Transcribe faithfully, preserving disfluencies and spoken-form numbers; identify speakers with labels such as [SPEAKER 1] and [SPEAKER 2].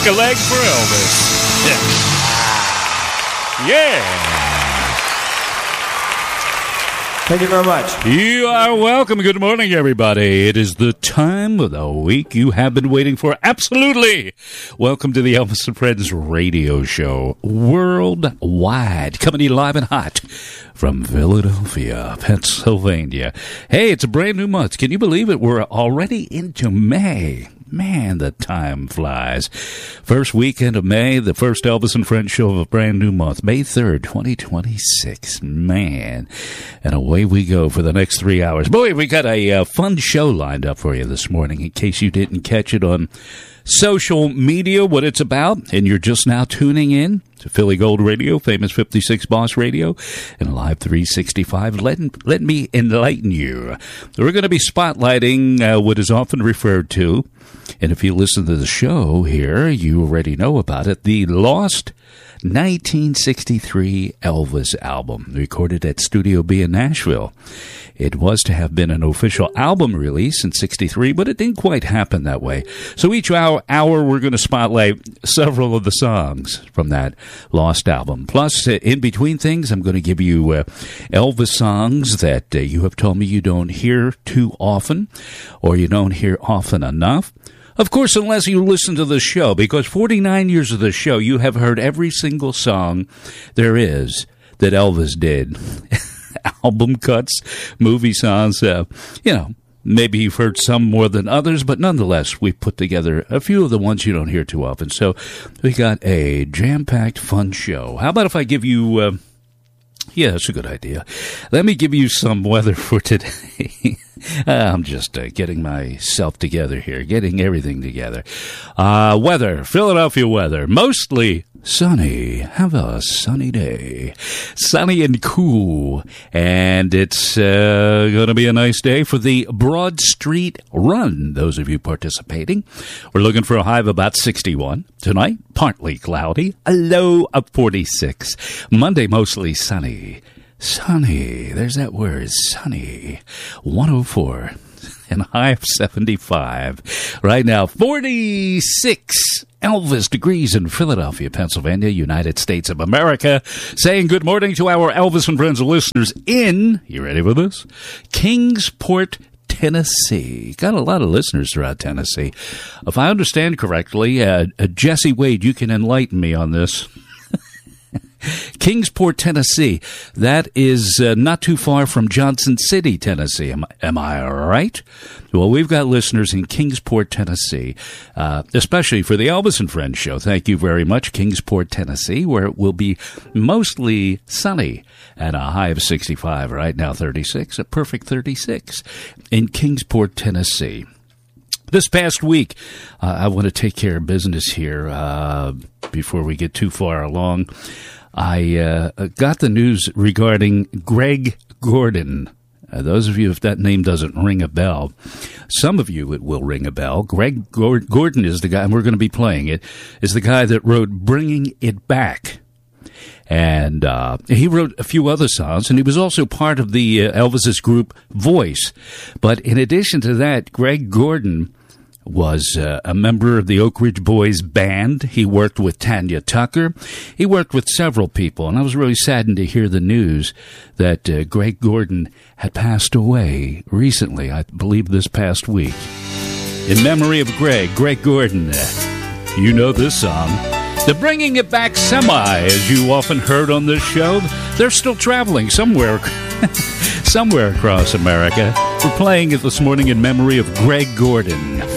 [SPEAKER 1] Shake a leg for Elvis. Yeah. yeah.
[SPEAKER 2] Thank you very much.
[SPEAKER 1] You are welcome. Good morning, everybody. It is the time of the week you have been waiting for. Absolutely. Welcome to the Elvis and Friends radio show worldwide, coming to you live and hot from Philadelphia, Pennsylvania. Hey, it's a brand new month. Can you believe it? We're already into May. Man, the time flies. First weekend of May, the first Elvis and Friends show of a brand new month, May third, twenty twenty-six. Man, and away we go for the next three hours. Boy, we got a uh, fun show lined up for you this morning, in case you didn't catch it on social media, what it's about, and you're just now tuning in to Philly Gold Radio, Famous fifty-six Boss Radio, and Live three sixty-five. Let, let me enlighten you. We're going to be spotlighting uh, what is often referred to, and if you listen to the show here, you already know about it, the Lost nineteen sixty-three Elvis album, recorded at Studio B in Nashville. It was to have been an official album release in sixty-three, but it didn't quite happen that way. So each hour, hour we're going to spotlight several of the songs from that Lost album. Plus, uh, in between things, I'm going to give you uh, Elvis songs that uh, you have told me you don't hear too often, or you don't hear often enough. Of course, unless you listen to the show, because forty-nine years of the show, you have heard every single song there is that Elvis did. Album cuts, movie songs, uh, you know, maybe you've heard some more than others, but nonetheless, we put together a few of the ones you don't hear too often. So we got a jam-packed, fun show. How about if I give you... Uh, Yeah, that's a good idea. Let me give you some weather for today. I'm just uh, getting myself together here, getting everything together. Uh, weather, Philadelphia weather, mostly sunny. Have a sunny day. Sunny and cool. And it's uh, going to be a nice day for the Broad Street Run, those of you participating. We're looking for a high of about sixty-one. Tonight, partly cloudy, a low of forty-six. Monday, mostly sunny. Sunny, there's that word, sunny. one oh four and a high of seventy-five. Right now, forty-six Elvis degrees in Philadelphia, Pennsylvania, United States of America. Saying good morning to our Elvis and Friends listeners in, you ready for this? Kingsport, Tennessee. Got a lot of listeners throughout Tennessee. If I understand correctly, uh, uh, Jesse Wade, you can enlighten me on this. Kingsport, Tennessee. That is uh, not too far from Johnson City, Tennessee. Am, am I right? Well, we've got listeners in Kingsport, Tennessee, uh, especially for the Elvis and Friends show. Thank you very much, Kingsport, Tennessee, where it will be mostly sunny and a high of sixty-five. Right now, thirty-six, a perfect thirty-six in Kingsport, Tennessee. This past week, uh, I want to take care of business here uh, before we get too far along. I uh, got the news regarding Greg Gordon. Uh, those of you, if that name doesn't ring a bell, some of you it will ring a bell. Greg Gordon is the guy, and we're going to be playing it, is the guy that wrote Bringing It Back. And uh, he wrote a few other songs, and he was also part of the uh, Elvis's group Voice. But in addition to that, Greg Gordon was uh, a member of the Oak Ridge Boys band. He worked with Tanya Tucker. He worked with several people, and I was really saddened to hear the news that uh, Greg Gordon had passed away recently, I believe this past week. In memory of Greg, Greg Gordon, uh, you know this song. The Bringing It Back Semi, as you often heard on this show, they're still traveling somewhere, somewhere across America. We're playing it this morning in memory of Greg Gordon.